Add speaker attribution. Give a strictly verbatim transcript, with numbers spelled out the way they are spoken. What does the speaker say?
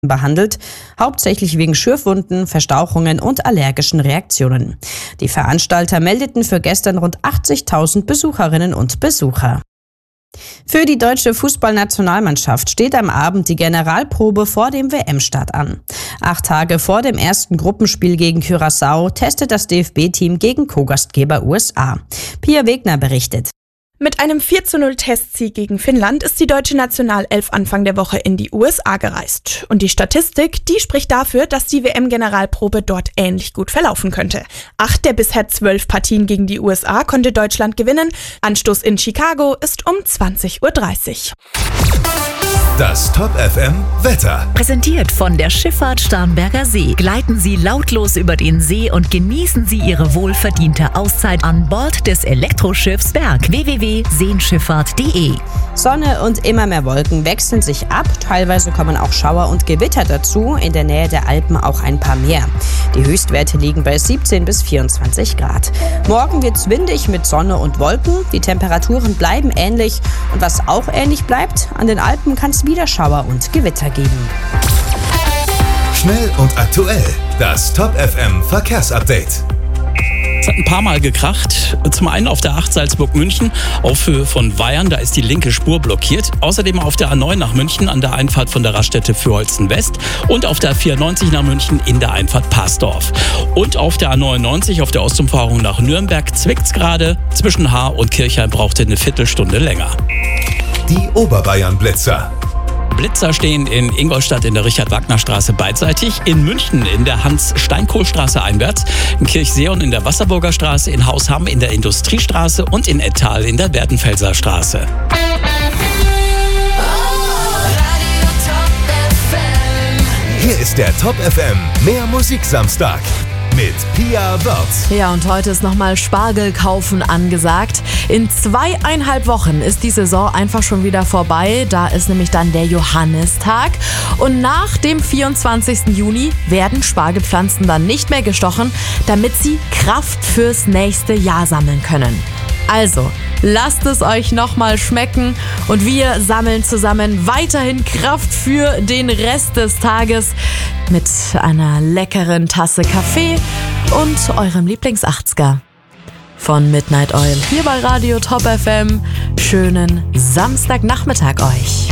Speaker 1: behandelt, hauptsächlich wegen Schürfwunden, Verstauchungen und allergischen Reaktionen. Die Veranstalter meldeten für gestern rund achtzigtausend Besucherinnen und Besucher. Für die deutsche Fußballnationalmannschaft steht am Abend die Generalprobe vor dem W M-Start an. Acht Tage vor dem ersten Gruppenspiel gegen Curaçao testet das D F B-Team gegen Co-Gastgeber U S A. Pia Wegner berichtet.
Speaker 2: Mit einem vier zu null Testsieg gegen Finnland ist die deutsche Nationalelf Anfang der Woche in die U S A gereist. Und die Statistik, die spricht dafür, dass die W M-Generalprobe dort ähnlich gut verlaufen könnte. Acht der bisher zwölf Partien gegen die U S A konnte Deutschland gewinnen. Anstoß in Chicago ist um zwanzig Uhr dreißig.
Speaker 3: Das Top F M Wetter.
Speaker 4: Präsentiert von der Schifffahrt Starnberger See. Gleiten Sie lautlos über den See und genießen Sie Ihre wohlverdiente Auszeit an Bord des Elektroschiffs Berg. w w w punkt seenschifffahrt punkt de.
Speaker 1: Sonne und immer mehr Wolken wechseln sich ab. Teilweise kommen auch Schauer und Gewitter dazu. In der Nähe der Alpen auch ein paar mehr. Die Höchstwerte liegen bei siebzehn bis vierundzwanzig Grad. Morgen wird's windig mit Sonne und Wolken. Die Temperaturen bleiben ähnlich. Und was auch ähnlich bleibt, an den Alpen kann es wieder Schauer und Gewitter geben.
Speaker 3: Schnell und aktuell. Das Top F M Verkehrsupdate.
Speaker 5: Es hat ein paar Mal gekracht. Zum einen auf der acht Salzburg-München, auf Höhe von Weyern, da ist die linke Spur blockiert. Außerdem auf der A neun nach München an der Einfahrt von der Raststätte Fürholzen West und auf der vierundneunzig nach München in der Einfahrt Parsdorf. Und auf der A neunundneunzig auf der Ostumfahrung nach Nürnberg zwickt's gerade. Zwischen Haar und Kirchheim brauchte eine Viertelstunde länger.
Speaker 3: Die Oberbayern-Blitzer.
Speaker 5: Blitzer stehen in Ingolstadt in der Richard-Wagner-Straße beidseitig, in München in der Hans-Steinkohl-Straße einwärts, in Kirchseeon in der Wasserburger Straße, in Hausham in der Industriestraße und in Ettal in der Werdenfelser Straße.
Speaker 3: Hier ist der Top F M Mehr Musik Samstag mit Pia Wörth.
Speaker 6: Ja, und heute ist nochmal Spargel kaufen angesagt. In zweieinhalb Wochen ist die Saison einfach schon wieder vorbei. Da ist nämlich dann der Johannistag. Und nach dem vierundzwanzigsten Juni werden Spargelpflanzen dann nicht mehr gestochen, damit sie Kraft fürs nächste Jahr sammeln können. Also, lasst es euch nochmal schmecken und wir sammeln zusammen weiterhin Kraft für den Rest des Tages mit einer leckeren Tasse Kaffee und eurem Lieblings-achtziger von Midnight Oil hier bei Radio Top F M. Schönen Samstagnachmittag euch.